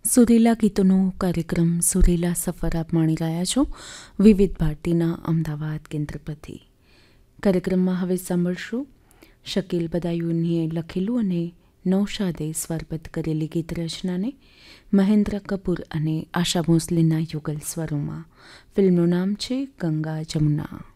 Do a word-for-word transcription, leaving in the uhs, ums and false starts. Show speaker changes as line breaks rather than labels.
સુરીલા ગીતોનો કાર્યક્રમ સુરીલા સફર આપ માણી રહ્યા છો વિવિધ ભારતીના અમદાવાદ કેન્દ્ર પરથી. કાર્યક્રમમાં હવે સાંભળશું શકીલ બદાયુનીએ લખેલું અને નૌશાદે સ્વરબદ્ધ કરેલી ગીત રચનાને મહેન્દ્ર કપૂર અને આશા ભોંસલેના યુગલ સ્વરોમાં. ફિલ્મનું નામ છે ગંગા જમુના.